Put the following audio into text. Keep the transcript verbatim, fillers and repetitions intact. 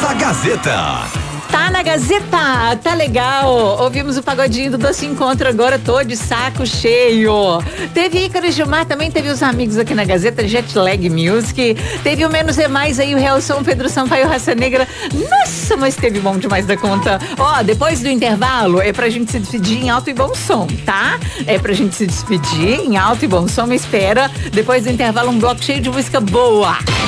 na Gazeta. Tá na Gazeta, tá legal. Ouvimos o pagodinho do Doce Encontro, agora tô de saco cheio. Teve Ícaro Gilmar, também teve os amigos aqui na Gazeta, Jetlag Music. Teve o Menos é Mais aí, o Real Som, Pedro Sampaio, Raça Negra. Nossa, mas teve bom demais da conta. Ó, depois do intervalo, é pra gente se despedir em alto e bom som, tá? É pra gente se despedir em alto e bom som, me espera. Depois do intervalo, um bloco cheio de música boa.